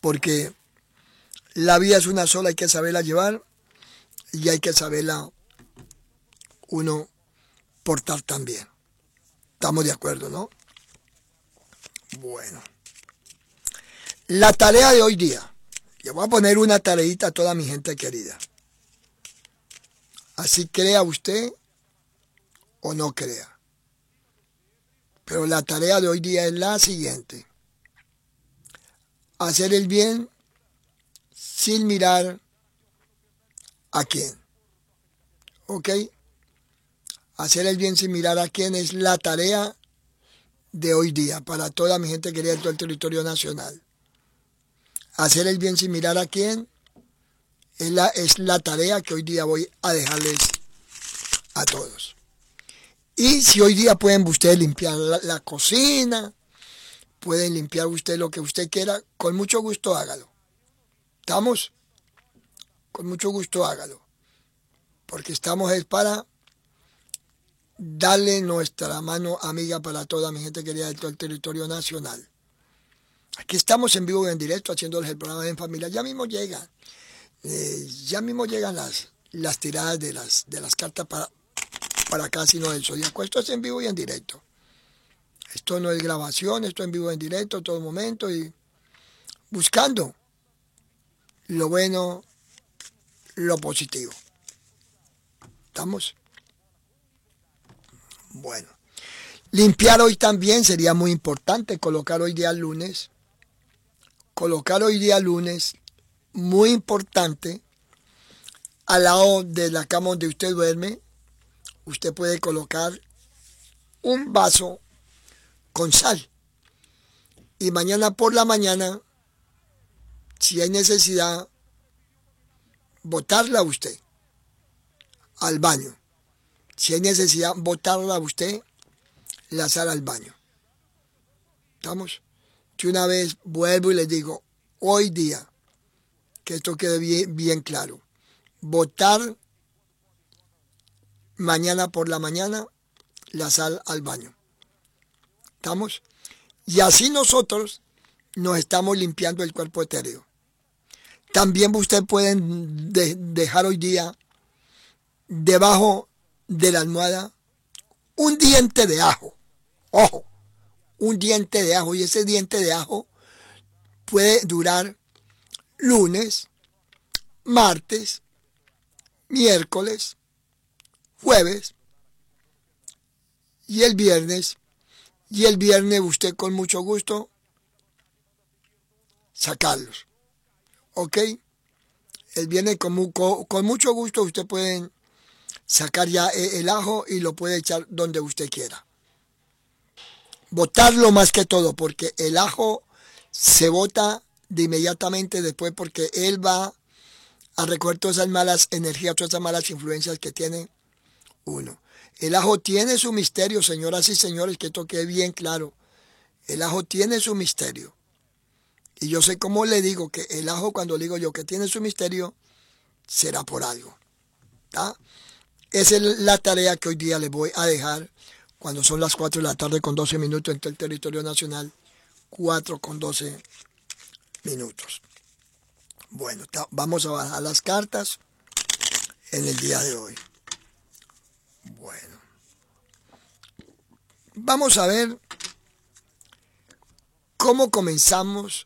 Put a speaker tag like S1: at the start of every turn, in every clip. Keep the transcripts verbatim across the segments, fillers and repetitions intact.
S1: porque la vida es una sola, hay que saberla llevar y hay que saberla uno portar también. Estamos de acuerdo, ¿no? Bueno. La tarea de hoy día. Le voy a poner una tareita a toda mi gente querida. Así crea usted o no crea. Pero la tarea de hoy día es la siguiente. Hacer el bien sin mirar a quién. ¿Ok? Hacer el bien sin mirar a quién es la tarea de hoy día para toda mi gente querida de todo el territorio nacional. Hacer el bien sin mirar a quién es la, es la tarea que hoy día voy a dejarles a todos. Y si hoy día pueden ustedes limpiar la, la cocina, pueden limpiar usted lo que usted quiera, con mucho gusto hágalo. ¿Estamos? Con mucho gusto hágalo. Porque estamos es para darle nuestra mano amiga para toda mi gente querida de todo el territorio nacional. Aquí estamos en vivo y en directo haciéndoles el programa En Familia. Ya mismo llegan, eh, ya mismo llegan las, las tiradas de las, de las cartas para, para acá, sino del zodiaco. Esto es en vivo y en directo. Esto no es grabación, esto es en vivo y en directo, todo momento, y buscando lo bueno, lo positivo. ¿Estamos? Bueno. Limpiar hoy también sería muy importante, colocar hoy día lunes. Colocar hoy día lunes, muy importante, al lado de la cama donde usted duerme, usted puede colocar un vaso con sal. Y mañana por la mañana, si hay necesidad, botarla usted al baño. Si hay necesidad, botarla usted la sal al baño. ¿Estamos? Que una vez vuelvo y les digo, hoy día, que esto quede bien, bien claro, botar mañana por la mañana la sal al baño. ¿Estamos? Y así nosotros nos estamos limpiando el cuerpo etéreo. También usted puede de, dejar hoy día debajo de la almohada un diente de ajo. Ojo, un diente de ajo. Y ese diente de ajo puede durar lunes, martes, miércoles, jueves y el viernes. Y el viernes usted con mucho gusto sacarlos. ¿Ok? El viernes con, con, con mucho gusto usted puede sacar ya el ajo y lo puede echar donde usted quiera. Botarlo más que todo, porque el ajo se bota de inmediatamente después, porque él va a recoger todas esas malas energías, todas esas malas influencias que tiene uno. El ajo tiene su misterio, señoras y señores, que esto quede bien claro. El ajo tiene su misterio. Y yo sé cómo le digo que el ajo, cuando digo yo que tiene su misterio, será por algo. ¿Tá? Esa es la tarea que hoy día les voy a dejar cuando son las cuatro de la tarde con doce minutos en todo el territorio nacional. cuatro con doce minutos. Bueno, vamos a bajar las cartas en el día de hoy. Bueno. Vamos a ver cómo comenzamos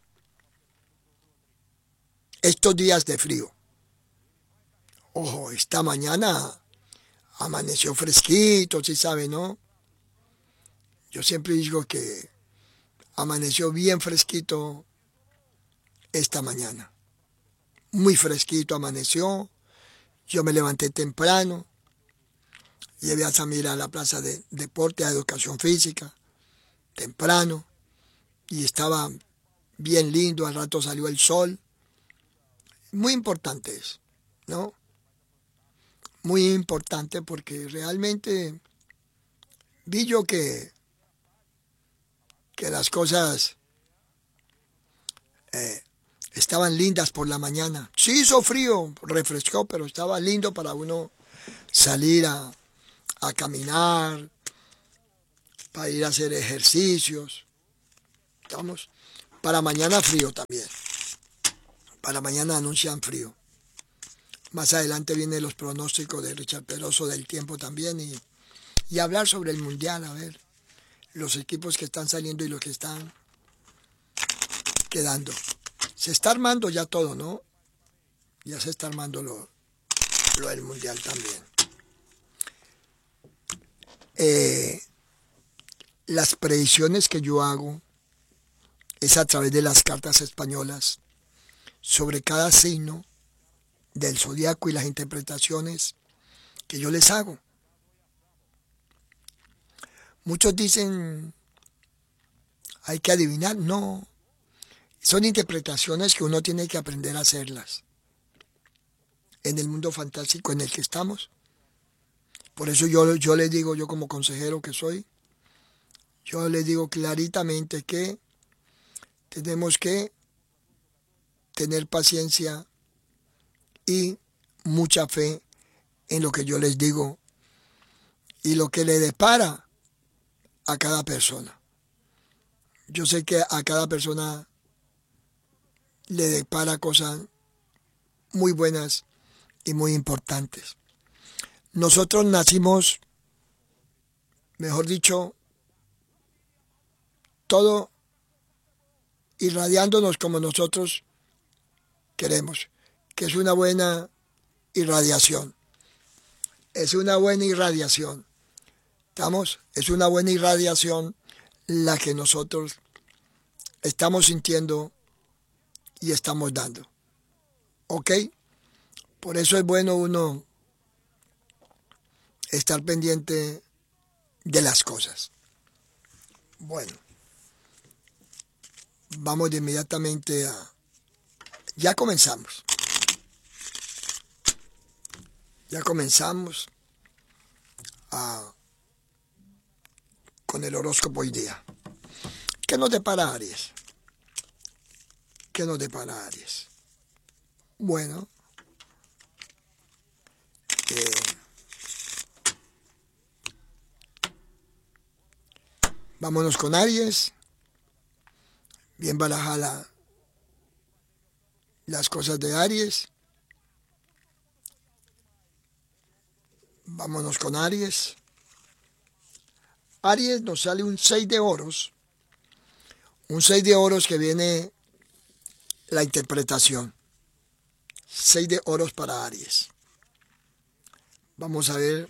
S1: estos días de frío. Ojo, esta mañana amaneció fresquito, ¿sí sabe, no? Yo siempre digo que amaneció bien fresquito esta mañana. Muy fresquito amaneció. Yo me levanté temprano. Llevé a Samira a la plaza de deporte, a educación física, temprano. Y estaba bien lindo, al rato salió el sol. Muy importante es, ¿no? Muy importante porque realmente vi yo que, que las cosas eh, estaban lindas por la mañana. Sí hizo frío, refrescó, pero estaba lindo para uno salir a, a caminar, para ir a hacer ejercicios. ¿Estamos? Para mañana frío también. Para mañana anuncian frío. Más adelante vienen los pronósticos de Richard Peroso del tiempo también y, y hablar sobre el mundial, a ver, los equipos que están saliendo y los que están quedando. Se está armando ya todo, ¿no? Ya se está armando lo, lo del mundial también. Eh, las predicciones que yo hago es a través de las cartas españolas sobre cada signo del zodiaco y las interpretaciones que yo les hago. Muchos dicen, hay que adivinar. No, son interpretaciones que uno tiene que aprender a hacerlas en el mundo fantástico en el que estamos. Por eso yo, yo les digo, yo como consejero que soy, yo les digo claritamente que tenemos que tener paciencia y mucha fe en lo que yo les digo y lo que le depara a cada persona. Yo sé que a cada persona le depara cosas muy buenas y muy importantes. Nosotros nacimos, mejor dicho, todo irradiándonos como nosotros queremos, que es una buena irradiación. Es una buena irradiación. ¿Estamos? Es una buena irradiación la que nosotros estamos sintiendo y estamos dando. ¿Ok? Por eso es bueno uno estar pendiente de las cosas. Bueno, vamos de inmediatamente a... Ya comenzamos. Ya comenzamos a, con el horóscopo hoy día. ¿Qué nos depara Aries? ¿Qué nos depara Aries? Bueno, eh, vámonos con Aries. Bien barajada las cosas de Aries. Vámonos con Aries. Aries nos sale un seis de oros. Un seis de oros que viene la interpretación. seis de oros para Aries. Vamos a ver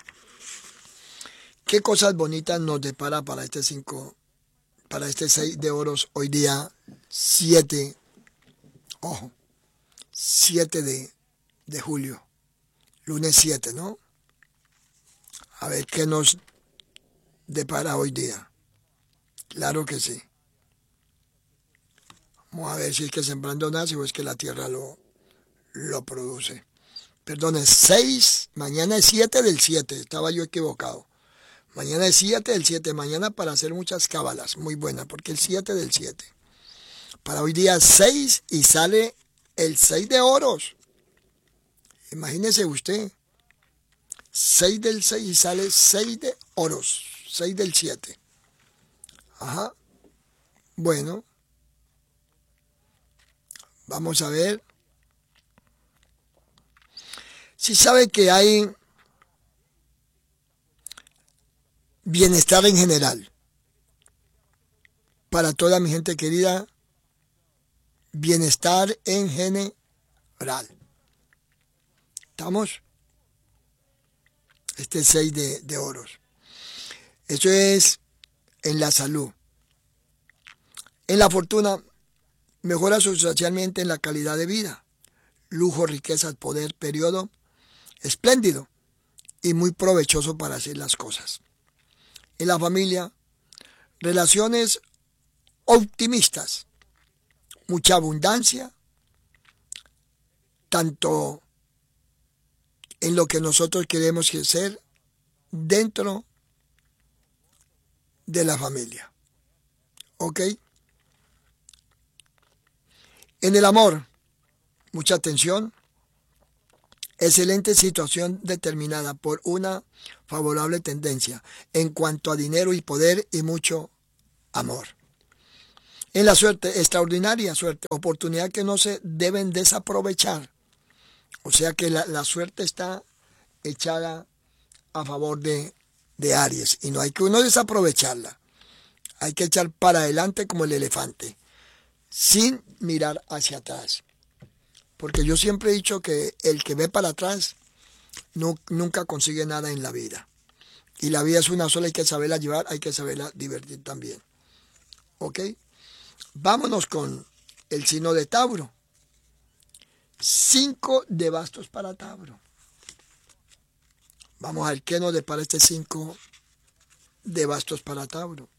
S1: qué cosas bonitas nos depara para este cinco, para este seis de oros hoy día siete, ojo, siete de, de julio, lunes siete, ¿no? A ver qué nos depara hoy día. Claro que sí. Vamos a ver si es que sembrando nace o es que la tierra lo, lo produce. Perdón, es seis, mañana es siete del siete, estaba yo equivocado. Mañana es siete del siete, mañana para hacer muchas cábalas, muy buena, porque el siete del siete. Para hoy día seis y sale el seis de oros. Imagínese usted, seis del seis y sale seis de oros, seis del siete. Ajá, bueno, vamos a ver. Si sabe que hay bienestar en general para toda mi gente querida, bienestar en general. ¿Estamos? Este seis de, de oros. Eso es en la salud. En la fortuna, mejora sustancialmente en la calidad de vida. Lujo, riquezas, poder, periodo espléndido y muy provechoso para hacer las cosas. En la familia, relaciones optimistas, mucha abundancia, tanto en lo que nosotros queremos ser dentro de la familia. ¿Ok? En el amor, mucha atención. Excelente situación determinada por una favorable tendencia en cuanto a dinero y poder y mucho amor. En la suerte, extraordinaria suerte, oportunidad que no se deben desaprovechar. O sea que la, la suerte está echada a favor de, de Aries y no hay que uno desaprovecharla. Hay que echar para adelante como el elefante, sin mirar hacia atrás. Porque yo siempre he dicho que el que ve para atrás no, nunca consigue nada en la vida. Y la vida es una sola, hay que saberla llevar, hay que saberla divertir también. ¿Ok? Vámonos con el signo de Tauro. Cinco de bastos para Tauro. Vamos a ver qué nos depara este cinco de bastos para Tauro.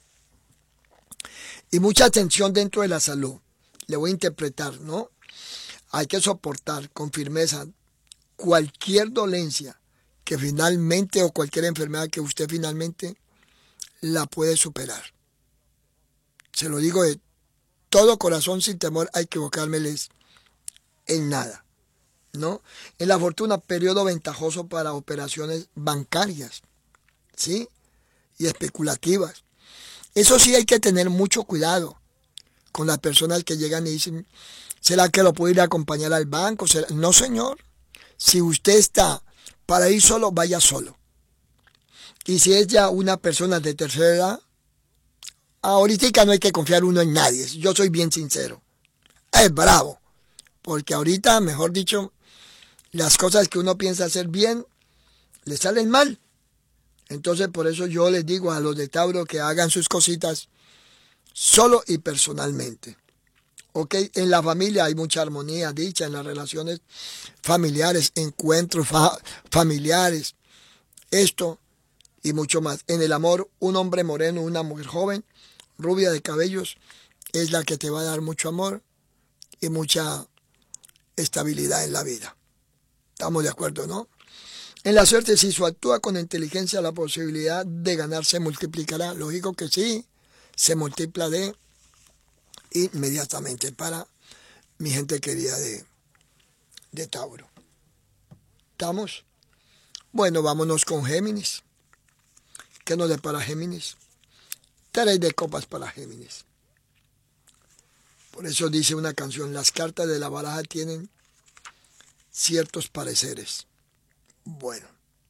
S1: Y mucha atención dentro de la salud. Le voy a interpretar, ¿no? Hay que soportar con firmeza cualquier dolencia que finalmente o cualquier enfermedad que usted finalmente la puede superar. Se lo digo de todo corazón, sin temor a equivocármeles en nada, ¿no? En la fortuna, periodo ventajoso para operaciones bancarias, ¿sí? Y especulativas. Eso sí hay que tener mucho cuidado con las personas que llegan y dicen, ¿será que lo puedo ir a acompañar al banco? ¿Será? No, señor. Si usted está para ir solo, vaya solo. Y si es ya una persona de tercera edad, ahorita no hay que confiar uno en nadie. Yo soy bien sincero. Es bravo. Porque ahorita, mejor dicho, las cosas que uno piensa hacer bien, le salen mal. Entonces, por eso yo les digo a los de Tauro que hagan sus cositas solo y personalmente. ¿Ok? En la familia hay mucha armonía, dicha, en las relaciones familiares, encuentros fa familiares, esto y mucho más. En el amor, un hombre moreno, una mujer joven, rubia de cabellos, es la que te va a dar mucho amor y mucha estabilidad en la vida. ¿Estamos de acuerdo, no? En la suerte, si se actúa con inteligencia, la posibilidad de ganar se multiplicará. Lógico que sí, se multiplica de inmediatamente para mi gente querida de, de Tauro. ¿Estamos? Bueno, vámonos con Géminis. ¿Qué nos depara Géminis? Tres de copas para Géminis. Por eso dice una canción, las cartas de la baraja tienen ciertos pareceres. Bueno.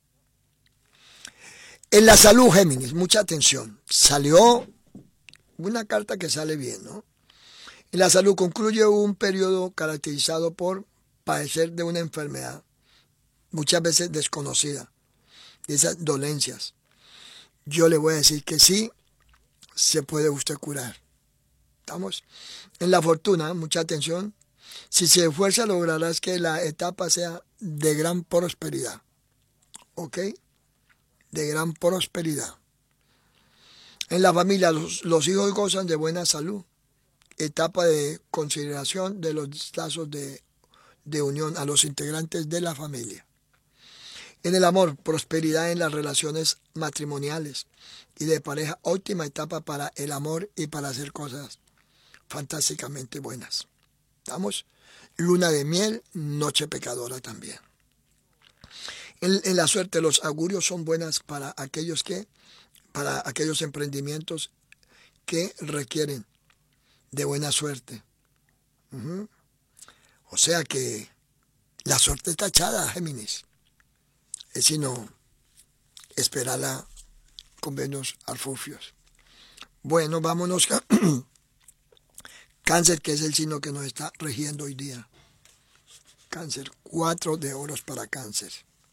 S1: En la salud, Géminis, mucha atención. Salió una carta que sale bien, ¿no? En la salud concluye un periodo caracterizado por padecer de una enfermedad, muchas veces desconocida, de esas dolencias. Yo le voy a decir que sí, se puede usted curar. ¿Estamos? En la fortuna, mucha atención. Si se esfuerza, lograrás que la etapa sea de gran prosperidad. ¿Ok? De gran prosperidad. En la familia, los, los hijos gozan de buena salud. Etapa de consideración de los lazos de, de unión a los integrantes de la familia. En el amor, prosperidad en las relaciones matrimoniales y de pareja, óptima etapa para el amor y para hacer cosas fantásticamente buenas. ¿Estamos? Luna de miel, noche pecadora también. En, en la suerte, los augurios son buenas para aquellos que, para aquellos emprendimientos que requieren de buena suerte. Uh-huh. O sea que la suerte está echada, Géminis. Es sino esperarla con menos arfufios. Bueno, vámonos a Cáncer, que es el signo que nos está regiendo hoy día. Cáncer, cuatro de oros para Cáncer.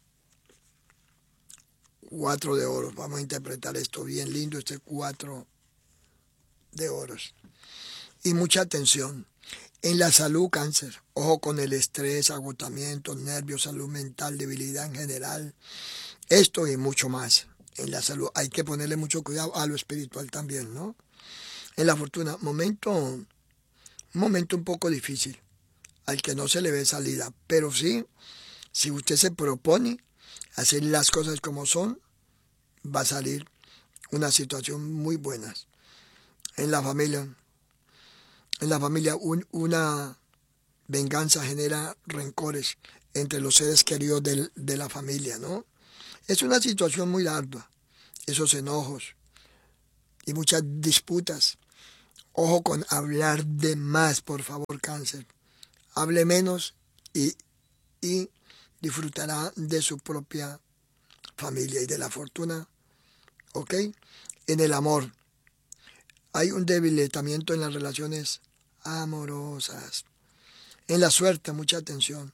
S1: Cuatro de oros. Vamos a interpretar esto bien lindo, este cuatro de oros. Y mucha atención. En la salud, Cáncer. Ojo con el estrés, agotamiento, nervios, salud mental, debilidad en general. Esto y mucho más. En la salud hay que ponerle mucho cuidado a lo espiritual también, ¿no? En la fortuna, momento, un momento un poco difícil, al que no se le ve salida. Pero sí, si usted se propone hacer las cosas como son, va a salir una situación muy buena. En la familia, en la familia un, una venganza genera rencores entre los seres queridos de, de la familia, ¿no? Es una situación muy ardua, esos enojos y muchas disputas Ojo con hablar de más, por favor, Cáncer. Hable menos y, y disfrutará de su propia familia y de la fortuna. ¿Ok? En el amor. Hay un debilitamiento en las relaciones amorosas. En la suerte, mucha atención.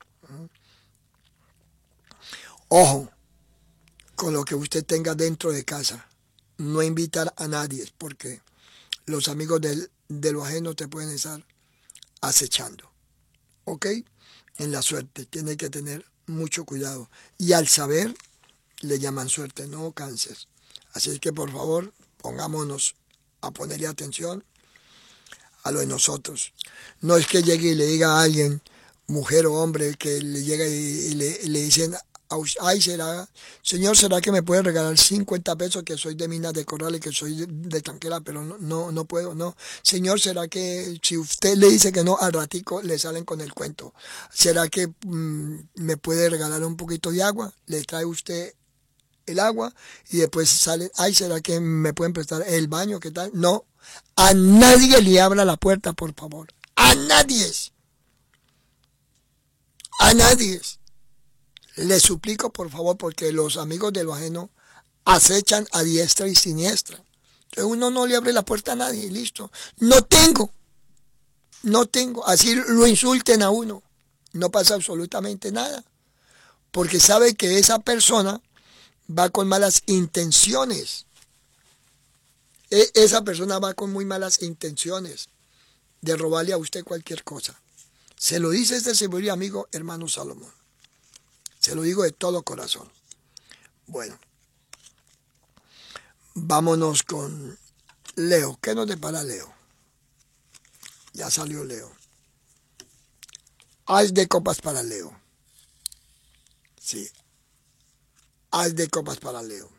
S1: Ojo con lo que usted tenga dentro de casa. No invitar a nadie porque los amigos del, de lo ajeno te pueden estar acechando. ¿Ok? En la suerte tiene que tener mucho cuidado. Y al saber, le llaman suerte, no Cáncer. Así es que por favor, pongámonos a ponerle atención a lo de nosotros. No es que llegue y le diga a alguien, mujer o hombre, que le llega y, y, le, y le dicen, ay, será, señor, ¿será que me puede regalar cincuenta pesos que soy de Minas de Corral y que soy de, de Tanquera, pero no, no, no puedo, no. Señor, ¿será que si usted le dice que no, al ratico le salen con el cuento? ¿Será que mmm, me puede regalar un poquito de agua? Le trae usted el agua y después sale, ay, ¿será que me pueden prestar el baño? ¿Qué tal? No, a nadie le abra la puerta, por favor. A nadie. A nadie. Le suplico, por favor, porque los amigos de lo ajeno acechan a diestra y siniestra. Entonces uno no le abre la puerta a nadie y listo. No tengo. No tengo. Así lo insulten a uno. No pasa absolutamente nada. Porque sabe que esa persona va con malas intenciones. E- esa persona va con muy malas intenciones de robarle a usted cualquier cosa. Se lo dice este señor y amigo hermano Salomón. Se lo digo de todo corazón. Bueno, vámonos con Leo. ¿Qué nos depara Leo? Ya salió Leo. As de copas para Leo. Sí. As de copas para Leo.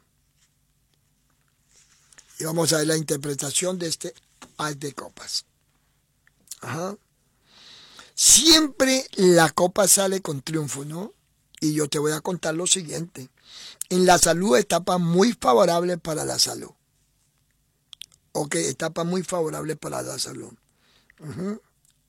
S1: Y vamos a ver la interpretación de este as de copas. Ajá. Siempre la copa sale con triunfo, ¿no? Y yo te voy a contar lo siguiente. En la salud, etapa muy favorable para la salud. Ok, etapa muy favorable para la salud. Uh-huh.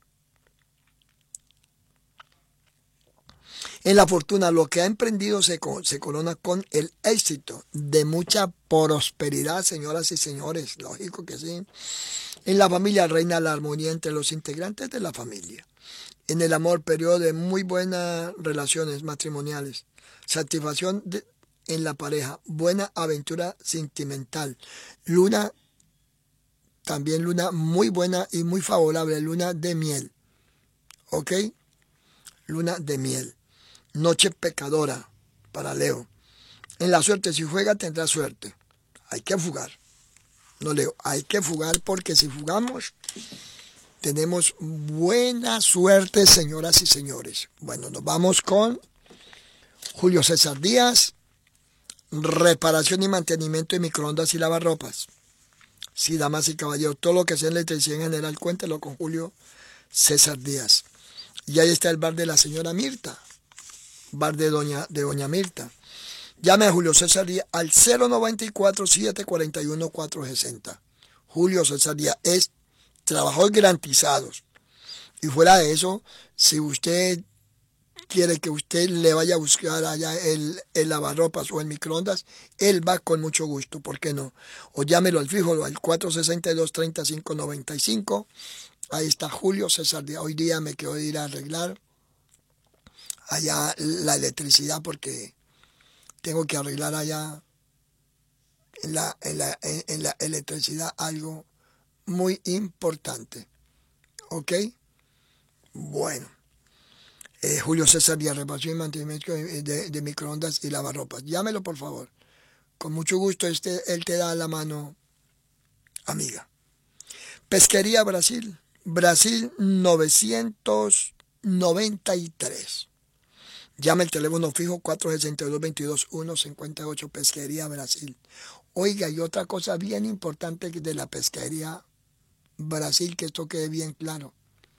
S1: En la fortuna, lo que ha emprendido se, se corona con el éxito de mucha prosperidad, señoras y señores. Lógico que sí. En la familia reina la armonía entre los integrantes de la familia. En el amor, periodo de muy buenas relaciones matrimoniales. Satisfacción de, en la pareja. Buena aventura sentimental. Luna, también luna muy buena y muy favorable. Luna de miel. ¿Ok? Luna de miel. Noche pecadora para Leo. En la suerte, si juega tendrá suerte. Hay que fugar. No Leo, hay que fugar porque si fugamos tenemos buena suerte, señoras y señores. Bueno, nos vamos con Julio César Díaz. Reparación y mantenimiento de microondas y lavarropas. Sí, damas y caballeros, todo lo que sea en electricidad en general, cuéntelo con Julio César Díaz. Y ahí está el bar de la señora Mirta. Bar de doña, de doña Mirta. Llame a Julio César Díaz al cero noventa y cuatro, siete cuarenta y uno, cuatrocientos sesenta. Julio César Díaz es trabajos garantizados. Y fuera de eso, si usted quiere que usted le vaya a buscar allá el, el lavarropas o el microondas, él va con mucho gusto, ¿por qué no? O llámelo al fijo, al cuatro sesenta y dos, treinta y cinco noventa y cinco. Ahí está Julio César Díaz. Hoy día me quedo de ir a arreglar allá la electricidad porque tengo que arreglar allá en la, en la, en, en la electricidad algo muy importante. ¿Ok? Bueno. Eh, Julio César Díaz, reparación y mantenimiento de, de, de microondas y lavarropas. Llámelo, por favor. Con mucho gusto, este, él te da la mano, amiga. Pesquería Brasil. Brasil novecientos noventa y tres. Llama el teléfono fijo cuatro sesenta y dos, veintidós, uno cincuenta y ocho, Pesquería Brasil. Oiga, y otra cosa bien importante de la Pesquería Brasil, que esto quede bien claro.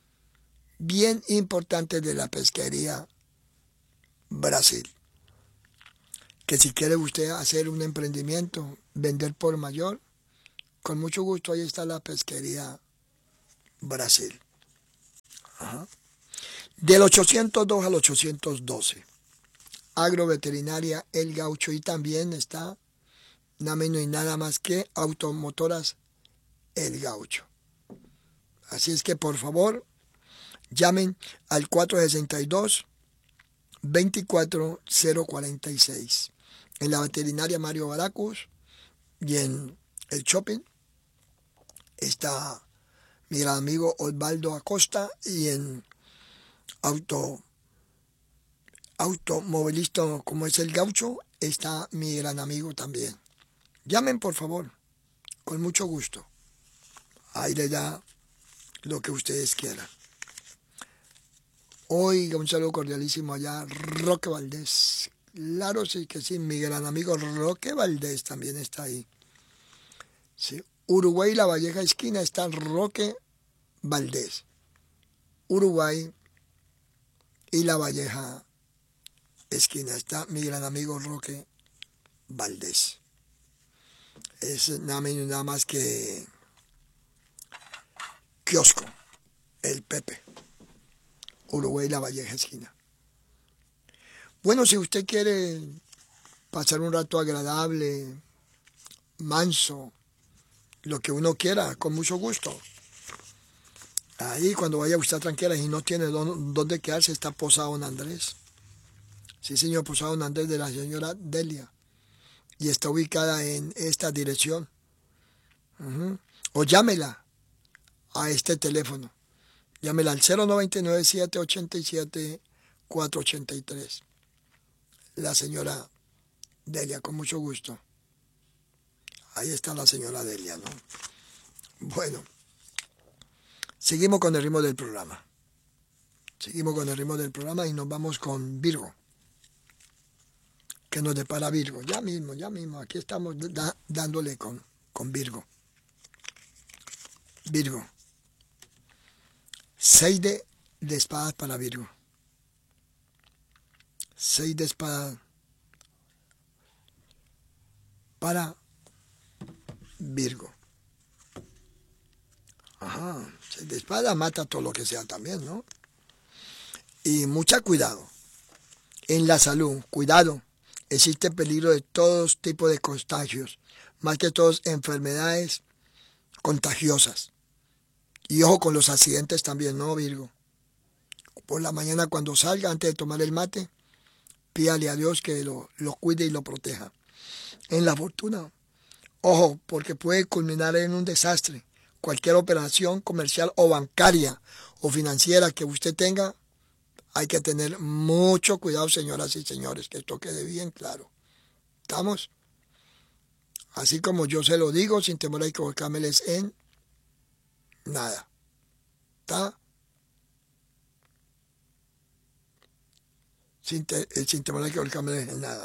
S1: Bien importante de la Pesquería Brasil. Que si quiere usted hacer un emprendimiento, vender por mayor, Con mucho gusto, ahí está la pesquería Brasil. Ajá. Del ochocientos dos al ochocientos doce. Agroveterinaria El Gaucho. Y también está nada menos y nada más que Automotoras El Gaucho. Así es que por favor, llamen al cuatro sesenta y dos, veinticuatro cero cuarenta y seis. En la veterinaria Mario Baracus y en el shopping está mi gran amigo Osvaldo Acosta, y en auto automovilista como es El Gaucho está mi gran amigo también. Llamen por favor, con mucho gusto. Ahí le da lo que ustedes quieran. Oiga, un saludo cordialísimo allá, Roque Valdés. Claro, sí que sí, mi gran amigo Roque Valdés también está ahí. Sí. Uruguay, La Valleja esquina, está Roque Valdés. Uruguay y La Valleja esquina está mi gran amigo Roque Valdés. Es nada menos nada más que kiosco, el Pepe. Uruguay, La Valleja esquina. Bueno, si usted quiere pasar un rato agradable, manso, lo que uno quiera, con mucho gusto. Ahí cuando vaya usted tranquila y no tiene dónde quedarse, está Posada Don Andrés. Sí, señor, Posada Don Andrés, de la señora Delia. Y está ubicada en esta dirección. Uh-huh. O llámela a este teléfono. Llámela al cero noventa y nueve, siete ochenta y siete, cuatro ochenta y tres. La señora Delia, con mucho gusto. Ahí está la señora Delia, ¿no? Bueno, seguimos con el ritmo del programa. Seguimos con el ritmo del programa y nos vamos con Virgo. Que nos depara Virgo. Ya mismo, ya mismo. Aquí estamos da, dándole con, con Virgo. Virgo. Seis de, de espadas para Virgo. Seis de espadas para Virgo. Ajá. Seis de espadas mata todo lo que sea también, ¿no? Y mucha cuidado. En la salud, cuidado. Existe peligro de todos tipos de contagios. Más que todos enfermedades contagiosas. Y ojo con los accidentes también, ¿no, Virgo? Por la mañana cuando salga, antes de tomar el mate, pídale a Dios que lo, lo cuide y lo proteja. En la fortuna, ojo, porque puede culminar en un desastre. Cualquier operación comercial o bancaria o financiera que usted tenga, hay que tener mucho cuidado, señoras y señores, que esto quede bien claro. ¿Estamos? Así como yo se lo digo, sin temor a equivocármeles en nada. ¿Está? Sin, te, sin temor a equivocármeles en nada.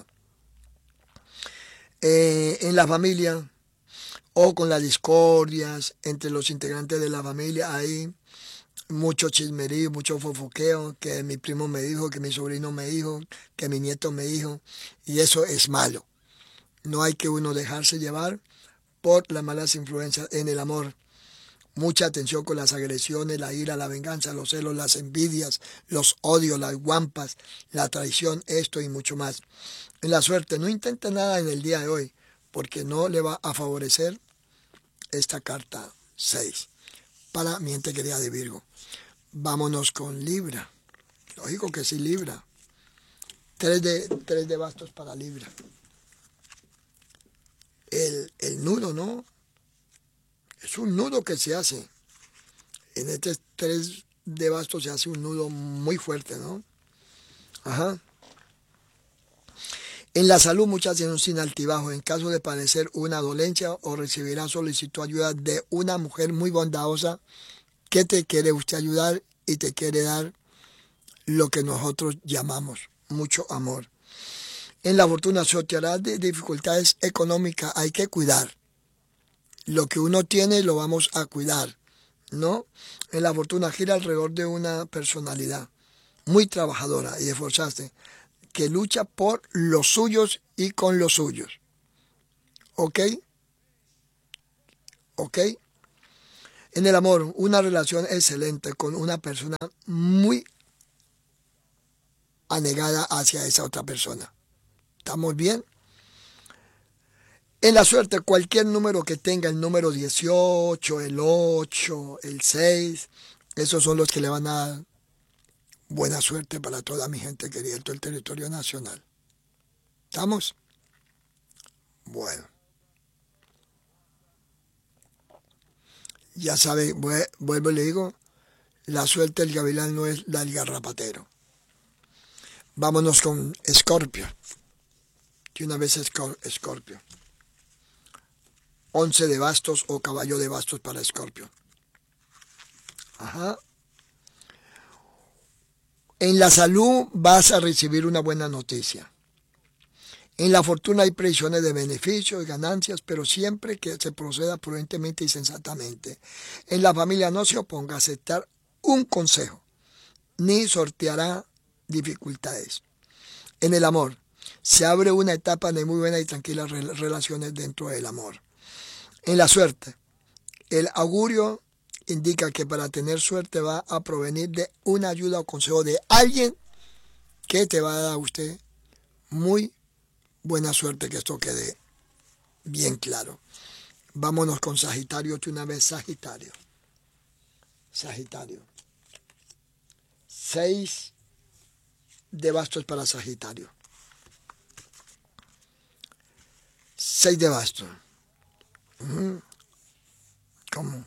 S1: Eh, en la familia, o con las discordias entre los integrantes de la familia, hay mucho chismerío, mucho fofoqueo, que mi primo me dijo, que mi sobrino me dijo, que mi nieto me dijo, y eso es malo. No hay que uno dejarse llevar por las malas influencias en el amor. Mucha atención con las agresiones, la ira, la venganza, los celos, las envidias, los odios, las guampas, la traición, esto y mucho más. En la suerte, no intente nada en el día de hoy, porque no le va a favorecer esta carta seis. Para mi gente querida de Virgo. Vámonos con Libra. Lógico que sí, Libra. Tres de, tres de bastos para Libra. El, el nudo, ¿no? Es un nudo que se hace. En este tres de bastos se hace un nudo muy fuerte, ¿no? Ajá. En la salud, muchas tienen sin altibajo. En caso de padecer una dolencia o recibirá solicitud de ayuda de una mujer muy bondadosa que te quiere usted ayudar y te quiere dar lo que nosotros llamamos mucho amor. En la fortuna sorteará de dificultades económicas, hay que cuidar. Lo que uno tiene lo vamos a cuidar, ¿no? En la fortuna gira alrededor de una personalidad muy trabajadora y esforzarse, que lucha por los suyos y con los suyos. ¿Ok? ¿Ok? En el amor, una relación excelente con una persona muy anegada hacia esa otra persona. ¿Estamos bien? En la suerte, cualquier número que tenga el número dieciocho, el ocho, el seis, esos son los que le van a dar buena suerte para toda mi gente querida en todo el territorio nacional. ¿Estamos? Bueno. Ya sabe, vuelvo y le digo, la suerte del gavilán no es la del garrapatero. Vámonos con Escorpio. Que una vez Escorpio. Once de bastos o caballo de bastos para Escorpio. Ajá. En la salud vas a recibir una buena noticia. En la fortuna hay previsiones de beneficios y ganancias, pero siempre que se proceda prudentemente y sensatamente. En la familia no se oponga a aceptar un consejo, ni sorteará dificultades. En el amor, se abre una etapa de muy buenas y tranquilas relaciones dentro del amor. En la suerte, el augurio indica que para tener suerte va a provenir de una ayuda o consejo de alguien que te va a dar a usted muy buena suerte, que esto quede bien claro. Vámonos con Sagitario, que una vez Sagitario. Sagitario. Seis de bastos para Sagitario. Seis de bastos. ¿Cómo?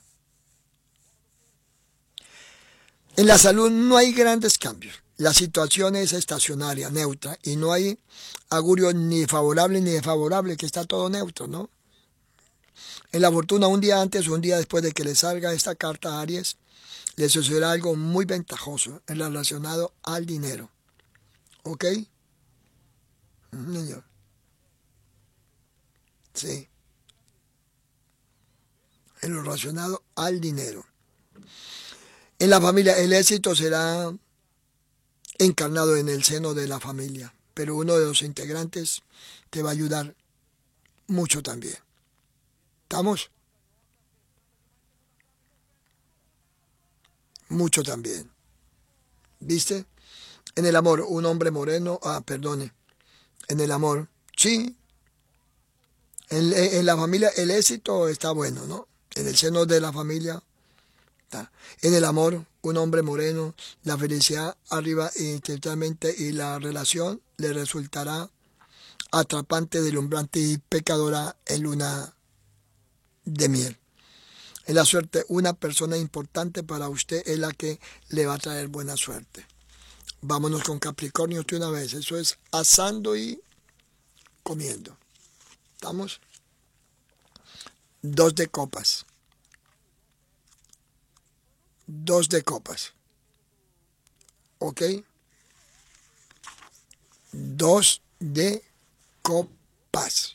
S1: En la salud no hay grandes cambios. La situación es estacionaria, neutra, y no hay augurio ni favorable ni desfavorable, que está todo neutro, ¿no? En la fortuna, un día antes o un día después de que le salga esta carta a Aries, le sucederá algo muy ventajoso relacionado al dinero. ¿Ok? Señor. Sí. En lo relacionado al dinero. En la familia, el éxito será encarnado en el seno de la familia, pero uno de los integrantes te va a ayudar mucho también. ¿Estamos? Mucho también. ¿Viste? En el amor, un hombre moreno, ah, perdone, en el amor, sí. En, en la familia el éxito está bueno, ¿no? En el seno de la familia está. En el amor, un hombre moreno, la felicidad arriba intelectualmente y la relación le resultará atrapante, deslumbrante y pecadora en luna de miel. En la suerte, una persona importante para usted es la que le va a traer buena suerte. Vámonos con Capricornio de una vez. Eso es asando y comiendo. ¿Estamos? Dos de copas. Dos de copas. ¿Ok? Dos de copas.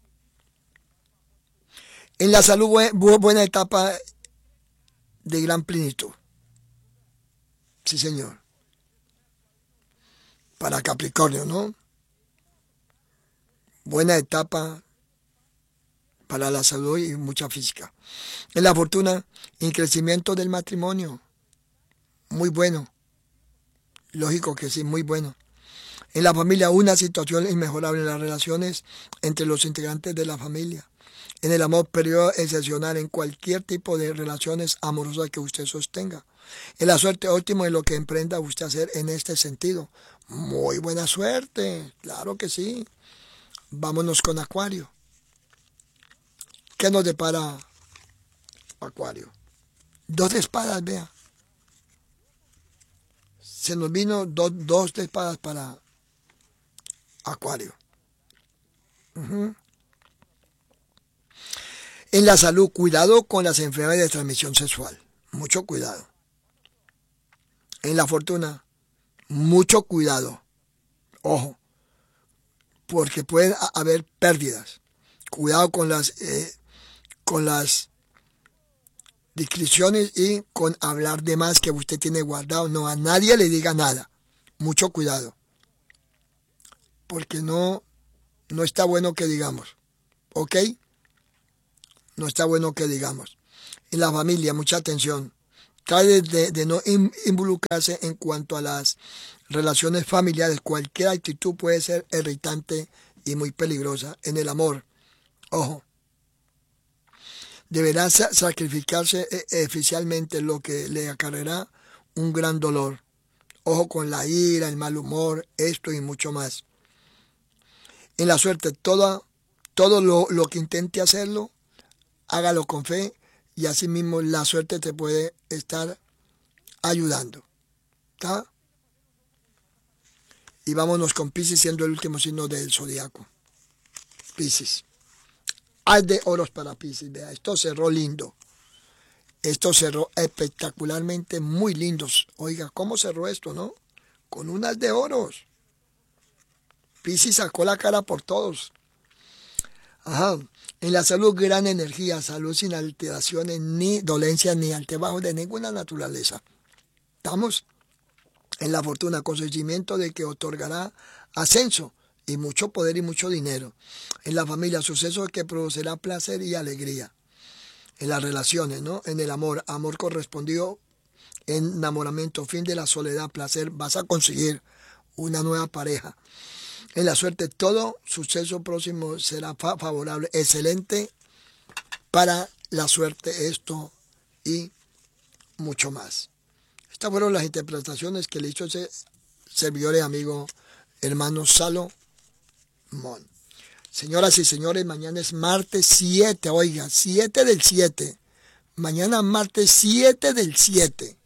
S1: En la salud, buena etapa de gran plenitud. Sí, señor. Para Capricornio, ¿no? Buena etapa para la salud y mucha física. En la fortuna, en crecimiento del matrimonio. Muy bueno. Lógico que sí, muy bueno. En la familia, una situación inmejorable en las relaciones entre los integrantes de la familia. En el amor, periodo excepcional en cualquier tipo de relaciones amorosas que usted sostenga. En la suerte, óptimo en lo que emprenda usted a hacer en este sentido. Muy buena suerte, claro que sí. Vámonos con Acuario. ¿Qué nos depara Acuario? Dos de espadas, vea. Se nos vino do, dos de espadas para Acuario. Uh-huh. En la salud, cuidado con las enfermedades de transmisión sexual. Mucho cuidado. En la fortuna, mucho cuidado. Ojo, porque pueden haber pérdidas. Cuidado con las, eh, con las discreciones y con hablar de más que usted tiene guardado. No, a nadie le diga nada. Mucho cuidado. Porque no, no está bueno que digamos. ¿Ok? No está bueno que digamos. En la familia, mucha atención. Trate de, de no involucrarse en cuanto a las relaciones familiares. Cualquier actitud puede ser irritante y muy peligrosa. En el amor, ojo, deberá sacrificarse oficialmente, lo que le acarreará un gran dolor. Ojo con la ira, el mal humor, esto y mucho más. En la suerte, todo, todo lo, lo que intente hacerlo, hágalo con fe, y así mismo la suerte te puede estar ayudando. ¿Está? Y vámonos con Piscis, siendo el último signo del zodiaco. Piscis. Haz de oros para Piscis. Vea, esto cerró lindo. Esto cerró espectacularmente, muy lindos. Oiga, ¿cómo cerró esto, no? Con unas de oros. Piscis sacó la cara por todos. Ajá. En la salud, gran energía, salud sin alteraciones, ni dolencias, ni altibajos de ninguna naturaleza. Estamos en la fortuna, conocimiento de que otorgará ascenso y mucho poder y mucho dinero. En la familia, suceso que producirá placer y alegría. En las relaciones, ¿no? En el amor, amor correspondido, enamoramiento, fin de la soledad, placer, vas a conseguir una nueva pareja. En la suerte, todo suceso próximo será favorable, excelente para la suerte, esto y mucho más. Estas fueron las interpretaciones que le hizo ese servidor y amigo hermano Salomón. Señoras y señores, mañana es martes siete, oiga, siete del siete. Mañana martes siete del siete.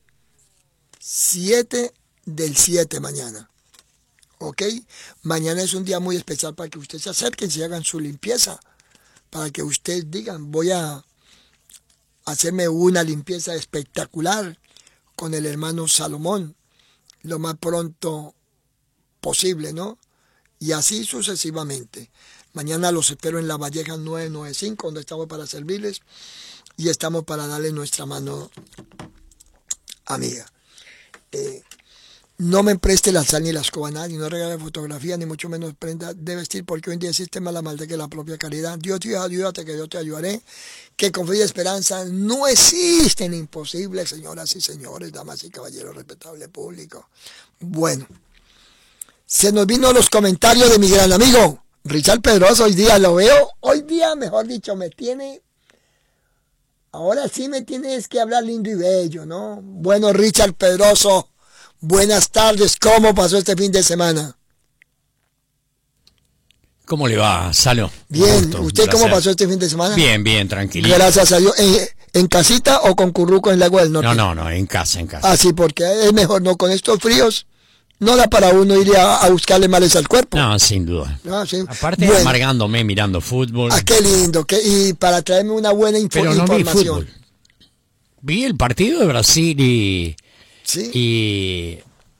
S1: siete del siete mañana. ¿Ok? Mañana es un día muy especial para que ustedes se acerquen y hagan su limpieza. Para que ustedes digan, voy a hacerme una limpieza espectacular con el hermano Salomón, lo más pronto posible, ¿no? Y así sucesivamente. Mañana los espero en La Valleja nueve noventa y cinco, donde estamos para servirles y estamos para darle nuestra mano amiga. Eh, No me preste la sal ni la escoba a nadie, no regale fotografía, ni mucho menos prenda de vestir, porque hoy en día existe más la maldad que la propia caridad. Dios te ayúdate, que yo te ayudaré, que con fe y esperanza no existen imposibles, señoras y señores, damas y caballeros, respetable público. Bueno, se nos vino los comentarios de mi gran amigo Richard Pedroso. Hoy día lo veo, hoy día, mejor dicho, me tiene, ahora sí me tienes que hablar lindo y bello, ¿no? Bueno, Richard Pedroso, buenas tardes, ¿cómo pasó este fin de semana?
S2: ¿Cómo le va, Salo?
S1: Bien, gusto, ¿usted cómo pasó este fin de semana?
S2: Bien, bien, tranquilito.
S1: Gracias a Dios. ¿En, en casita o con curruco en el agua del norte?
S2: No, no, no, en casa, en casa.
S1: Ah, sí, porque es mejor, ¿no? Con estos fríos, no da para uno ir a, a buscarle males al cuerpo.
S2: No, sin duda.
S1: Ah, sí.
S2: Aparte,
S1: bueno,
S2: amargándome mirando fútbol.
S1: Ah, qué lindo, qué, y para traerme una buena info,
S2: Pero no
S1: información.
S2: vi fútbol. Vi el partido de Brasil y...
S1: Sí.
S2: Y...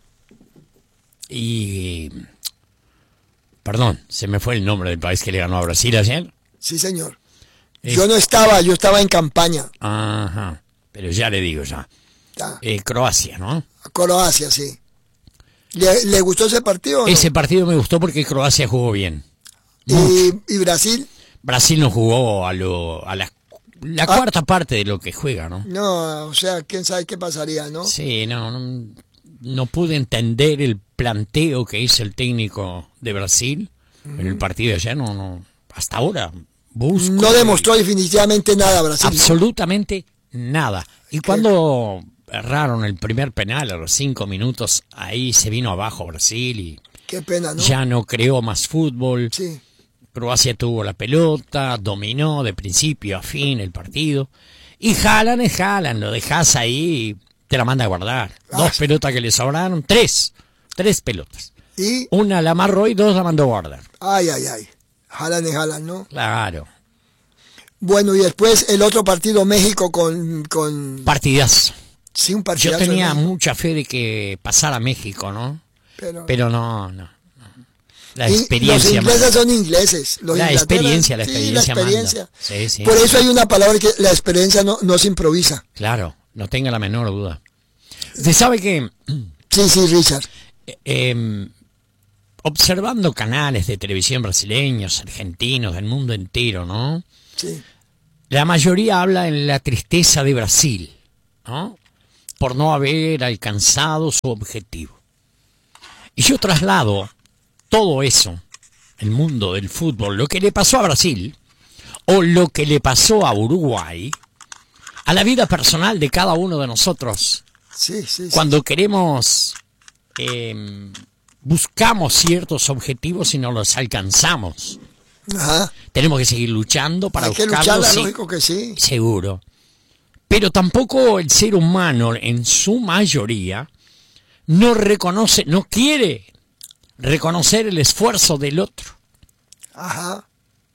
S2: Y... Perdón, se me fue el nombre del país que le ganó a Brasil ayer.
S1: Sí, señor.
S2: Es...
S1: Yo no estaba, yo estaba en campaña.
S2: Ajá, pero ya le digo ya.
S1: Ah.
S2: Eh, Croacia, ¿no?
S1: Croacia, sí. ¿Le, ¿Le gustó ese partido o no?
S2: Ese partido me gustó porque Croacia jugó bien.
S1: ¿Y, ¿Y Brasil?
S2: Brasil no jugó a, lo, a la, la ah. cuarta parte de lo que juega, ¿no?
S1: No, o sea, quién sabe qué pasaría, ¿no?
S2: Sí, no, no, no pude entender el planteo que hizo el técnico de Brasil mm. en el partido de ayer, no, no, hasta ahora busco.
S1: No demostró y... definitivamente nada Brasil.
S2: Absolutamente nada. Y ¿qué? Cuando erraron el primer penal a los cinco minutos, ahí se vino abajo Brasil y
S1: qué pena, ¿no?
S2: Ya no creó más fútbol.
S1: Sí.
S2: Croacia tuvo la pelota, dominó de principio a fin el partido. Y Haaland es Haaland, lo dejas ahí y te la manda a guardar. Ah, dos pelotas que le sobraron, tres, tres pelotas.
S1: ¿Y?
S2: Una la amarró y dos la mandó a guardar.
S1: Ay, ay, ay. Haaland es Haaland, ¿no?
S2: Claro.
S1: Bueno, y después el otro partido, México con... con...
S2: Partidazo.
S1: Sí, un partidazo.
S2: Yo tenía mucha fe de que pasara México, ¿no?
S1: Pero,
S2: Pero no, no. La experiencia.
S1: Los ingleses son ingleses. Los
S2: la experiencia, la experiencia.
S1: Sí, la experiencia.
S2: Sí, sí.
S1: Por eso hay una palabra que la experiencia no, no se improvisa.
S2: Claro, no tenga la menor duda. ¿Usted sabe que?
S1: Sí, sí, Richard.
S2: Eh, eh, observando canales de televisión brasileños, argentinos, del mundo entero, ¿no?
S1: Sí.
S2: la mayoría habla en la tristeza de Brasil, ¿no? Por no haber alcanzado su objetivo. Y yo traslado todo eso, el mundo del fútbol, lo que le pasó a Brasil, o lo que le pasó a Uruguay, a la vida personal de cada uno de nosotros.
S1: Sí, sí,
S2: Cuando
S1: sí.
S2: queremos, eh, buscamos ciertos objetivos y no los alcanzamos.
S1: Ajá.
S2: Tenemos que seguir luchando para
S1: Hay que
S2: buscarlos.
S1: lucharla,
S2: Sí,
S1: lógico que sí.
S2: seguro. Pero tampoco el ser humano, en su mayoría, no reconoce, no quiere reconocer el esfuerzo del otro.
S1: Ajá.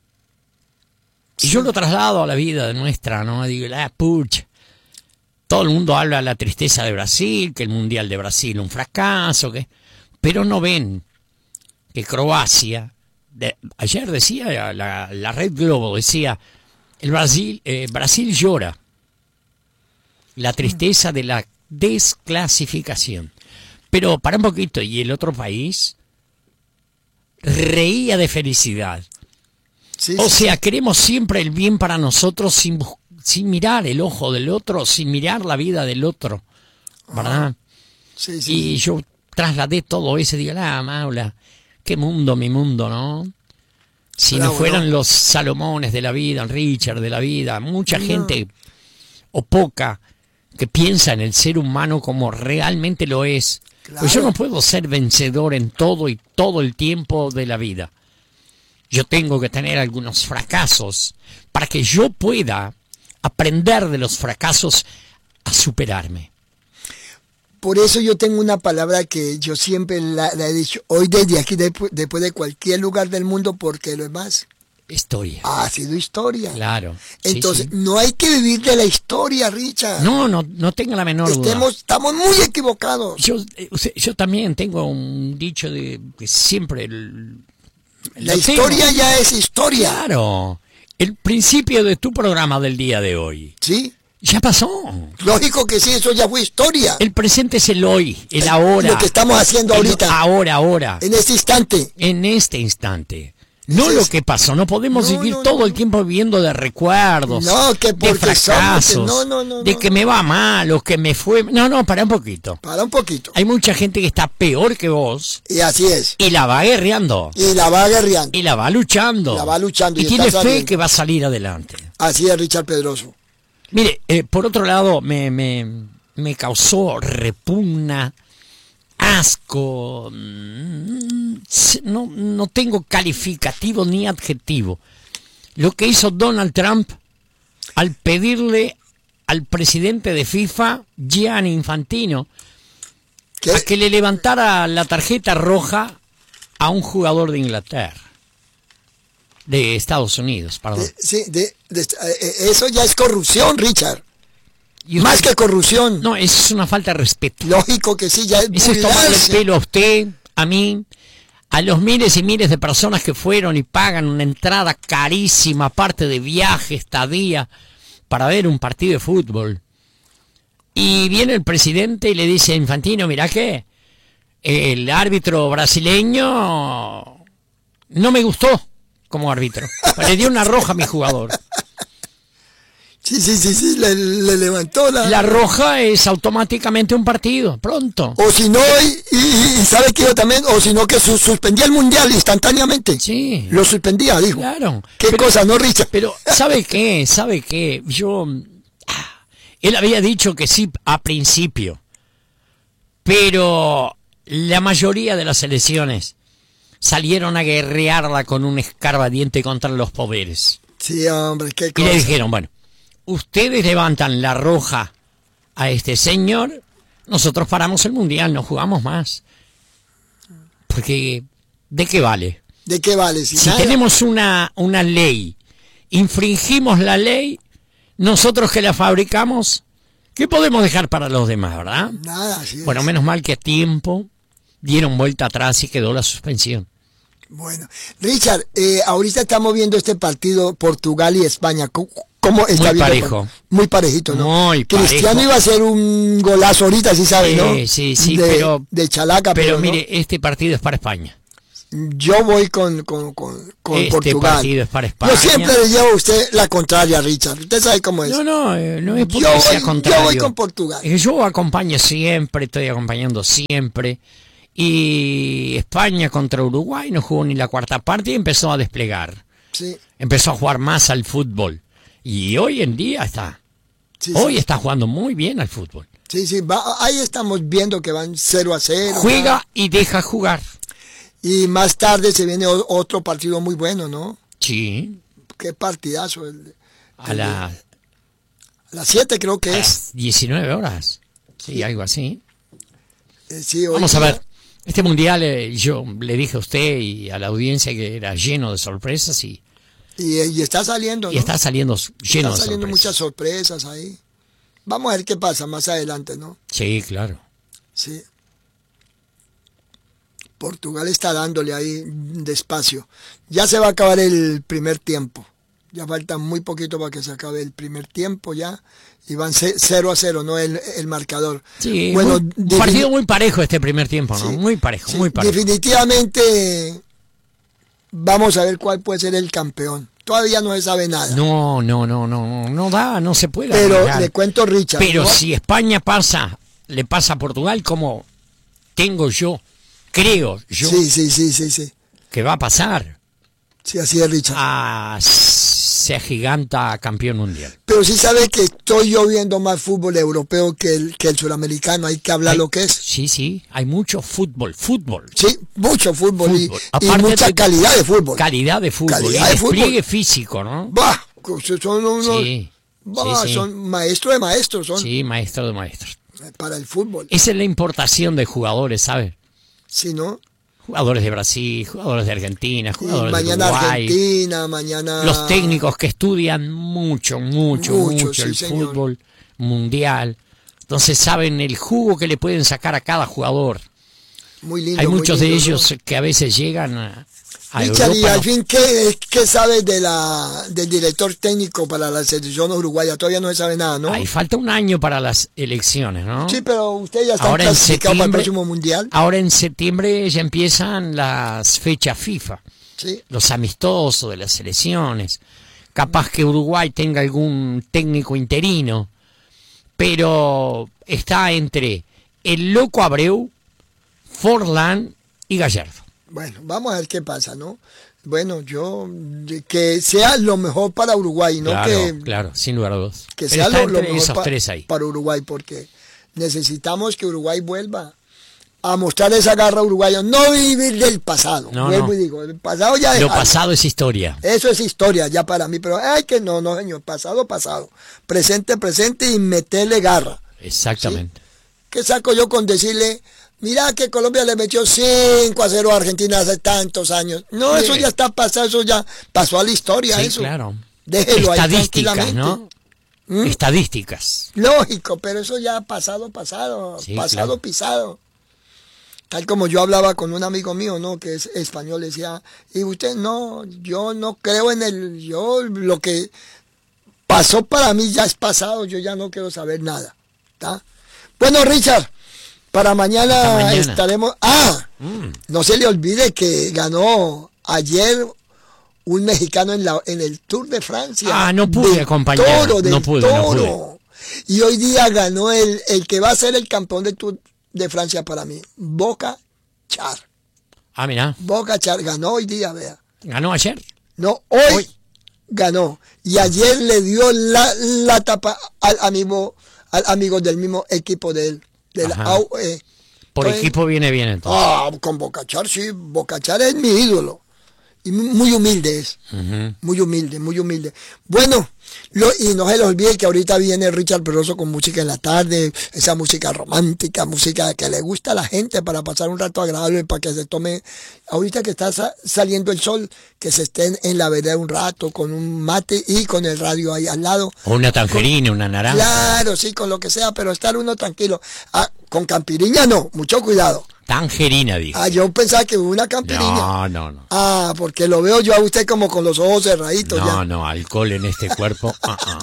S2: Y yo lo traslado a la vida nuestra, ¿no? Digo, la pucha. Todo el mundo habla de la tristeza de Brasil, que el Mundial de Brasil un fracaso, que... pero no ven que Croacia, de... ayer decía, la, la Red Globo decía, el Brasil, eh, Brasil llora la tristeza de la desclasificación. Pero para un poquito, y el otro país reía de felicidad.
S1: Sí,
S2: O
S1: sí,
S2: sea, queremos siempre el bien para nosotros sin, bus- sin mirar el ojo del otro, sin mirar la vida del otro, ¿verdad?
S1: sí, sí.
S2: Y yo trasladé todo eso y digo, ah, Maula, qué mundo, mi mundo, ¿no? Si no
S1: Bravo,
S2: fueran
S1: ¿no?
S2: los Salomones de la vida, el Richard de la vida, mucha
S1: No.
S2: gente, o poca, que piensa en el ser humano como realmente lo es.
S1: Claro.
S2: Pues yo no puedo ser vencedor en todo y todo el tiempo de la vida. Yo tengo que tener algunos fracasos para que yo pueda aprender de los fracasos a superarme.
S1: Por eso yo tengo una palabra que yo siempre la, la he dicho, hoy desde aquí, después, después de cualquier lugar del mundo, porque lo demás
S2: Historia.
S1: ha sido historia.
S2: Claro. Sí,
S1: Entonces,
S2: sí.
S1: no hay que vivir de la historia, Richard.
S2: No, no, no tenga la menor duda.
S1: Estemos, estamos muy equivocados.
S2: Yo, eh, o sea, yo también tengo un dicho de que siempre... El,
S1: La
S2: lo tengo.
S1: historia ya es historia.
S2: Claro. El principio de tu programa del día de hoy
S1: ¿Sí?
S2: ya pasó.
S1: Lógico que sí, eso ya fue historia.
S2: El presente es el hoy, el
S1: El-
S2: ahora.
S1: lo que estamos haciendo
S2: El
S1: ahorita.
S2: Ahora, ahora.
S1: En este instante.
S2: En este instante. No
S1: Ese
S2: lo
S1: es-
S2: que pasó. No podemos
S1: No,
S2: vivir
S1: no,
S2: todo
S1: no,
S2: el
S1: no.
S2: tiempo viviendo de recuerdos.
S1: No, que
S2: de
S1: porque somos-
S2: fracasos.
S1: no, no, no,
S2: de
S1: no.
S2: que me va mal o que me fue. No, no, para un poquito.
S1: Para un poquito.
S2: Hay mucha gente que está peor que vos
S1: Y así es.
S2: y la va guerreando.
S1: Y la va guerreando.
S2: Y la va luchando.
S1: La va luchando y
S2: Y
S1: está
S2: tiene fe
S1: saliendo.
S2: que va a salir adelante.
S1: Así es, Richard Pedroso.
S2: Mire, eh, por otro lado, me, me, me causó repugna, asco, mm, no, no tengo calificativo ni adjetivo. Lo que hizo Donald Trump al pedirle al presidente de FIFA, Gianni Infantino,
S1: ¿Qué?
S2: a que le levantara la tarjeta roja a un jugador de Inglaterra, de Estados Unidos, perdón.
S1: De- sí, de- de- eh, eso ya es corrupción, Richard.
S2: Y
S1: Más
S2: usted-
S1: que corrupción.
S2: No, eso es una falta de respeto.
S1: Lógico que sí, ya es
S2: Eso es tomarle el
S1: burlarse.
S2: pelo a usted, a mí, a los miles y miles de personas que fueron y pagan una entrada carísima, aparte de viaje, estadía, para ver un partido de fútbol. Y viene el presidente y le dice a Infantino, mirá que el árbitro brasileño no me gustó como árbitro. Le dio una roja a mi jugador.
S1: Sí, sí, sí, sí, le, le levantó la...
S2: La roja es automáticamente un partido, pronto.
S1: O si no, y, y- y sabe que yo también, o si no que su- suspendía el mundial instantáneamente.
S2: Sí.
S1: Lo suspendía, dijo.
S2: Claro.
S1: Qué
S2: Pero-
S1: cosa, ¿no, Richard?
S2: Pero, ¿sabe qué? ¿Sabe qué? Yo... ah, Él había dicho que sí a principio, pero la mayoría de las elecciones salieron a guerrearla con un escarbadiente contra los poderes.
S1: Sí, hombre, qué
S2: Y
S1: cosa.
S2: le dijeron, bueno, ustedes levantan la roja a este señor, nosotros paramos el mundial, no jugamos más. Porque, ¿de qué vale?
S1: ¿De qué vale? Si,
S2: Si
S1: nada.
S2: tenemos una, una ley, infringimos la ley, nosotros que la fabricamos, ¿qué podemos dejar para los demás, verdad?
S1: Nada, así es.
S2: Bueno, menos mal que a tiempo dieron vuelta atrás y quedó la suspensión.
S1: Bueno, Richard, eh, ahorita estamos viendo este partido Portugal y España. ¿Cómo, cómo está
S2: Muy
S1: viendo?
S2: parejo.
S1: Muy parejito, ¿no?
S2: Muy
S1: Cristiano
S2: parejo.
S1: iba a hacer un golazo ahorita, sí sabe, ¿no?
S2: Sí, sí, sí,
S1: de,
S2: pero-
S1: de chalaca,
S2: Pero,
S1: pero, no.
S2: mire, este partido es para España.
S1: Yo voy con, con, con, con
S2: Este
S1: Portugal.
S2: partido es para España.
S1: Yo siempre le llevo a usted la contraria, Richard. Usted sabe cómo es.
S2: No, no, eh, no es porque
S1: yo,
S2: sea
S1: voy,
S2: contrario.
S1: yo voy con Portugal.
S2: Es que yo acompaño siempre, estoy acompañando siempre. Y España contra Uruguay no jugó ni la cuarta parte y empezó a desplegar.
S1: Sí.
S2: Empezó a jugar más al fútbol. Y hoy en día está.
S1: Sí,
S2: hoy
S1: sí.
S2: está jugando muy bien al fútbol.
S1: Sí, sí, va, ahí estamos viendo que van cero a cero.
S2: Juega
S1: ¿verdad?
S2: y deja jugar.
S1: Y más tarde se viene o- otro partido muy bueno, ¿no?
S2: Sí.
S1: Qué partidazo. El,
S2: A, la,
S1: a las siete creo que
S2: a
S1: es.
S2: las diecinueve horas. Sí,
S1: Sí.
S2: algo así.
S1: Eh, sí, hoy
S2: Vamos a
S1: día-
S2: ver. Este mundial, eh, yo le dije a usted y a la audiencia que era lleno de sorpresas y,
S1: Y, y está saliendo, ¿no?
S2: y está saliendo lleno
S1: Está
S2: de
S1: saliendo
S2: sorpresas.
S1: muchas sorpresas ahí. Vamos a ver qué pasa más adelante, ¿no?
S2: Sí, claro.
S1: Sí. Portugal está dándole ahí despacio. Ya se va a acabar el primer tiempo. Ya falta muy poquito para que se acabe el primer tiempo ya. Y van cero a cero, ¿no? El, el marcador.
S2: Sí,
S1: Bueno,
S2: muy- un
S1: defini-
S2: partido muy parejo este primer tiempo, ¿no?
S1: Sí,
S2: Muy parejo,
S1: sí,
S2: muy parejo.
S1: definitivamente vamos a ver cuál puede ser el campeón. Todavía no se sabe nada.
S2: No, no, no, no, no, no da, no se puede
S1: pero
S2: arriesgar.
S1: le cuento, Richard.
S2: Pero
S1: ¿no?
S2: si España pasa, le pasa a Portugal, como tengo yo, creo yo,
S1: Sí, sí, sí, sí, sí.
S2: que va a pasar,
S1: Sí, así es, Richard.
S2: a se agiganta campeón mundial.
S1: Pero sí sabe que estoy yo viendo más fútbol europeo que el, que el suramericano. Hay que hablar
S2: Hay-
S1: lo que es.
S2: Sí, sí, hay mucho fútbol, fútbol.
S1: Sí, mucho fútbol, y-
S2: Fútbol.
S1: y,
S2: Aparte
S1: mucha
S2: de-
S1: calidad de fútbol.
S2: Calidad de fútbol
S1: Calidad
S2: y
S1: de fútbol.
S2: despliegue físico, ¿no?
S1: Bah, son unos,
S2: Sí,
S1: bah,
S2: sí, sí.
S1: son maestros de maestros, son
S2: Sí, maestro de maestros.
S1: para el fútbol.
S2: Esa es la importación de jugadores, ¿sabes?
S1: Si no,
S2: Jugadores de Brasil, jugadores de Argentina,
S1: y
S2: jugadores
S1: mañana
S2: de Uruguay.
S1: Argentina, mañana
S2: Los técnicos que estudian mucho, mucho,
S1: Mucho,
S2: mucho
S1: sí,
S2: el
S1: señor.
S2: fútbol mundial. Entonces saben el jugo que le pueden sacar a cada jugador.
S1: muy lindo.
S2: Hay
S1: muy
S2: muchos de
S1: lindo, ¿no?
S2: ellos que a veces llegan a, a
S1: Richard, y
S2: Europa.
S1: al
S2: ¿no?
S1: fin, ¿qué, qué sabes de la, del director técnico para la selección uruguaya? Todavía no se sabe nada, ¿no?
S2: Ahí falta un año para las elecciones, ¿no?
S1: Sí, pero usted ya está
S2: Ahora en
S1: clasificado para el
S2: septiembre-
S1: próximo mundial.
S2: Ahora en septiembre ya empiezan las fechas FIFA,
S1: Sí,
S2: los amistosos de las selecciones. Capaz que Uruguay tenga algún técnico interino, pero está entre el Loco Abreu, Forlán y Gallardo.
S1: bueno, vamos a ver qué pasa, ¿no? Bueno, yo, que sea lo mejor para Uruguay, ¿no?
S2: Claro,
S1: que,
S2: claro, sin lugar a dudas.
S1: que
S2: Pero
S1: sea
S2: está
S1: lo, lo
S2: entre
S1: mejor
S2: esos
S1: pa-
S2: tres ahí.
S1: para Uruguay, porque necesitamos que Uruguay vuelva a mostrar esa garra uruguaya, no vivir del pasado.
S2: No,
S1: Vuelvo
S2: no.
S1: y digo, el pasado ya
S2: Lo
S1: dejarlo.
S2: pasado es historia.
S1: Eso es historia ya para mí, pero ay que no, no señor, pasado, pasado. Presente, presente y meterle garra.
S2: Exactamente.
S1: ¿Qué saco yo con decirle, mira que Colombia le metió cinco a cero a Argentina hace tantos años? No,
S2: Sí.
S1: eso ya está pasado, eso ya pasó a la historia,
S2: Sí,
S1: eso.
S2: claro.
S1: Déjelo ahí
S2: Estadísticas,
S1: tranquilamente.
S2: ¿no?
S1: ¿Mm?
S2: Estadísticas.
S1: Lógico, pero eso ya pasado, pasado,
S2: Sí,
S1: pasado,
S2: claro.
S1: pisado. Tal como yo hablaba con un amigo mío, ¿no? Que es español, decía, y usted no, yo no creo en el, yo lo que pasó para mí ya es pasado, yo ya no quiero saber nada. ¿Tá? Bueno, Richard, para mañana,
S2: Hasta mañana.
S1: estaremos, ah,
S2: Mm.
S1: no se le olvide que ganó ayer un mexicano en, la, en el Tour de Francia.
S2: Ah, no pude
S1: del
S2: acompañar,
S1: Toro, del
S2: no pude, no
S1: Toro. Y hoy día ganó el, el que va a ser el campeón del Tour de Francia para mí, Boca Char.
S2: Ah, mira,
S1: Boca Char ganó hoy día, vea.
S2: ganó ayer.
S1: No, hoy,
S2: Hoy.
S1: ganó. Y ayer le dio la, la tapa al amigo, al amigo del mismo equipo de él. De la
S2: Ajá.
S1: A U E.
S2: Por
S1: Entonces,
S2: equipo viene bien entonces.
S1: Ah, con Bocachar, sí, Bocachar es mi ídolo. Y mu- muy humilde es,
S2: Ujú.
S1: muy humilde, muy humilde. Bueno, lo, y no se les olvide que ahorita viene Richard Peroso con música en la tarde, esa música romántica, música que le gusta a la gente para pasar un rato agradable, para que se tome, ahorita que está sa- saliendo el sol, que se estén en la vereda un rato con un mate y con el radio ahí al lado.
S2: O una tangerina, una naranja.
S1: Claro, sí, con lo que sea, pero estar uno tranquilo. Ah, con campiriña no, mucho cuidado.
S2: Tangerina, dije.
S1: Ah, yo pensaba que una campiriña.
S2: No, no, no.
S1: Ah, porque lo veo yo a usted como con los ojos cerraditos
S2: No,
S1: ya.
S2: no, alcohol en este cuerpo. ah, ah.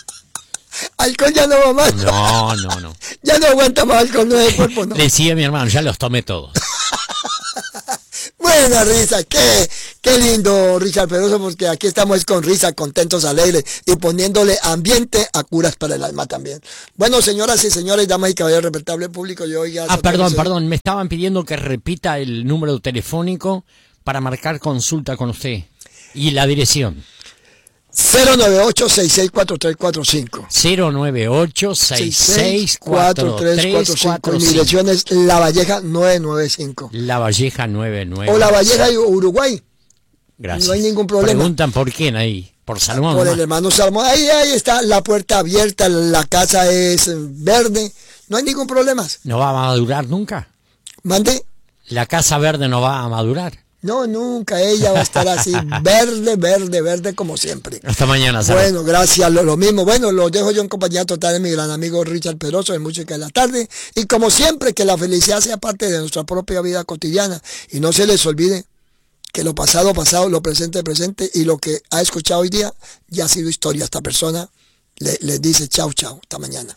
S1: Alcohol ya no va más.
S2: No, no, no.
S1: Ya no aguanta más alcohol en el cuerpo, ¿no?
S2: Decía mi hermano, ya los tomé todos.
S1: Bueno, buena risa, qué, qué lindo, Richard Peroso, porque aquí estamos con risa, contentos, alegres y poniéndole ambiente a curas para el alma también. Bueno, señoras y señores, damas y caballeros, respetable público, yo ya...
S2: Ah, perdón, perdón, me estaban pidiendo que repita el número telefónico para marcar consulta con usted y la dirección.
S1: cero nueve ocho, seis seis cuatro tres cuatro cinco.
S2: cero nueve ocho, seis seis cuatro tres cuatro cinco.
S1: Mi dirección es La Valleja nueve nueve cinco.
S2: La Valleja nueve nueve cinco.
S1: O La Valleja y Uruguay.
S2: Gracias.
S1: No hay ningún problema.
S2: Preguntan por quién ahí. Por Salomón.
S1: Por
S2: ¿no?
S1: el hermano Salomón. Ahí, ahí está la puerta abierta, la casa es verde. No hay ningún problema.
S2: ¿No va a madurar nunca?
S1: ¿Mande?
S2: La casa verde no va a madurar.
S1: No, nunca, ella va a estar así, verde, verde, verde como siempre.
S2: Hasta mañana, Sara.
S1: Bueno, gracias, lo, lo mismo. Bueno, los dejo yo en compañía total de mi gran amigo Richard Peroso de Música de la Tarde. Y como siempre, que la felicidad sea parte de nuestra propia vida cotidiana. Y no se les olvide que lo pasado, pasado, lo presente, presente. Y lo que ha escuchado hoy día ya ha sido historia. Esta persona le, le dice chau, chau, hasta mañana.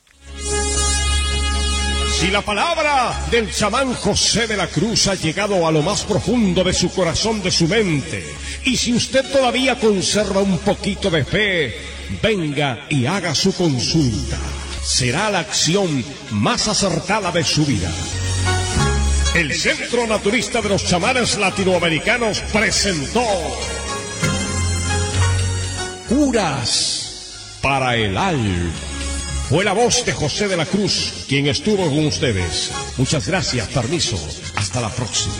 S3: Si la palabra del chamán José de la Cruz ha llegado a lo más profundo de su corazón, de su mente, y si usted todavía conserva un poquito de fe, venga y haga su consulta. Será la acción más acertada de su vida. El Centro Naturista de los Chamanes Latinoamericanos presentó Curas para el Alma. Fue la voz de José de la Cruz quien estuvo con ustedes. Muchas gracias, permiso. Hasta la próxima.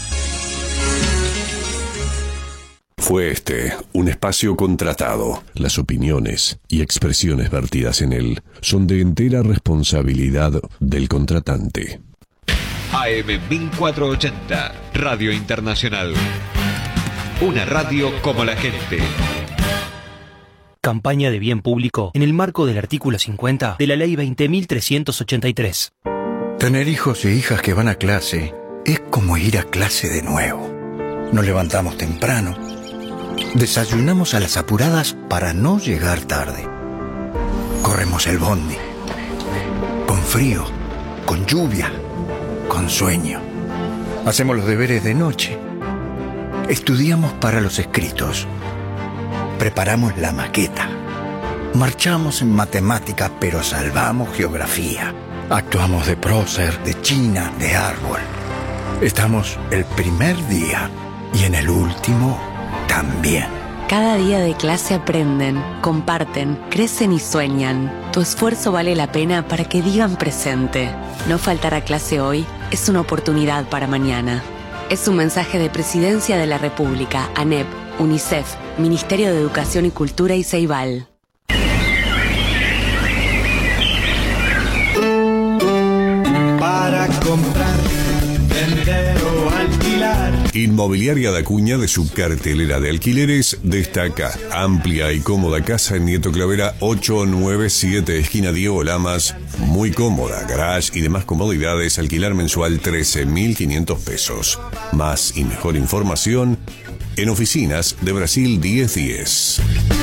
S4: Fue este un espacio contratado. Las opiniones y expresiones vertidas en él son de entera responsabilidad del contratante.
S5: A M mil cuatrocientos ochenta, Radio Internacional. Una radio como la gente.
S6: Campaña de bien público en el marco del artículo cincuenta de la Ley veinte mil trescientos ochenta y tres.
S7: Tener hijos e hijas que van a clase es como ir a clase de nuevo. Nos levantamos temprano, desayunamos a las apuradas para no llegar tarde. Corremos el bondi, con frío, con lluvia, con sueño. Hacemos los deberes de noche. Estudiamos para los escritos. Preparamos la maqueta. Marchamos en matemática, pero salvamos geografía. Actuamos de prócer, de china, de árbol. Estamos el primer día y en el último también.
S8: Cada día de clase aprenden, comparten, crecen y sueñan. Tu esfuerzo vale la pena para que digan presente. No faltar a clase hoy es una oportunidad para mañana. Es un mensaje de Presidencia de la República, ANEP, UNICEF, Ministerio de Educación y Cultura y Ceibal.
S9: Para comprar, vender o alquilar.
S4: Inmobiliaria da Acuña, de su cartelera de alquileres, destaca amplia y cómoda casa en Nieto Clavera ocho nueve siete, esquina Diego Lamas. Muy cómoda, garage y demás comodidades. Alquilar mensual trece mil quinientos pesos. Más y mejor información en Oficinas de Brasil diez diez.